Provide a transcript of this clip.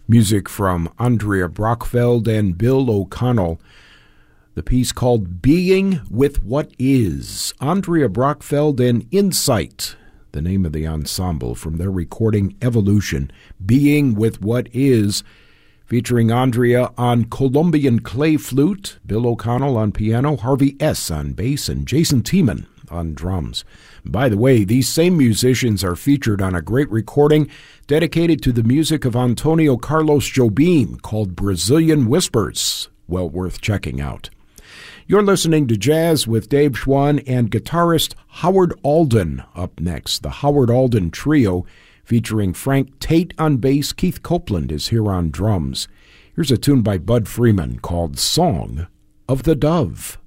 Music from Andrea Brockfeld and Bill O'Connell. The piece called Being with What Is. Andrea Brockfeld and Insight, the name of the ensemble, from their recording Evolution. Being with What Is, featuring Andrea on Colombian clay flute, Bill O'Connell on piano, Harvey S. on bass, and Jason Tiemann on drums. By the way, these same musicians are featured on a great recording dedicated to the music of Antonio Carlos Jobim called Brazilian Whispers. Well worth checking out. You're listening to Jazz with Dave Schwann and guitarist Howard Alden. Up next, the Howard Alden Trio, featuring Frank Tate on bass. Keith Copeland is here on drums. Here's a tune by Bud Freeman called Song of the Dove.